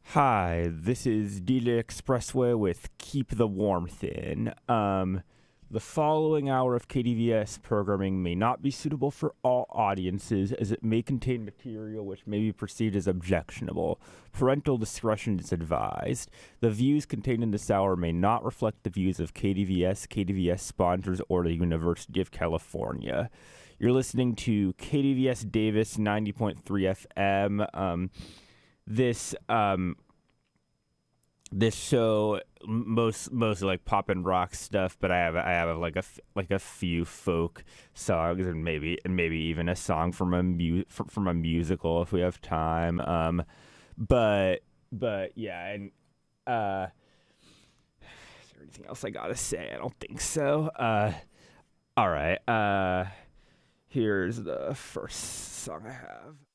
Hi, this is DJ Expressway with Keep the Warmth In. The following hour of KDVS programming may not be suitable for all audiences as it may contain material which may be perceived as objectionable. Parental discretion is advised. The views contained in this hour may not reflect the views of KDVS, KDVS sponsors, or the University of California. You're listening to KDVS Davis 90.3 FM. This show mostly like pop and rock stuff, but I have like a few folk songs and maybe even a song from a musical if we have time. But yeah, and is there anything else I gotta say? I don't think so. All right. Here's the first song I have.